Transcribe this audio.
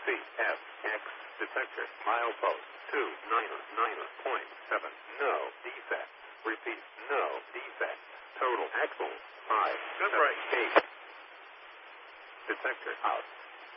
CFX detector. Milepost 299.7. No defect. Repeat, no defect. Total axle 5. Good break. 8. Detector out.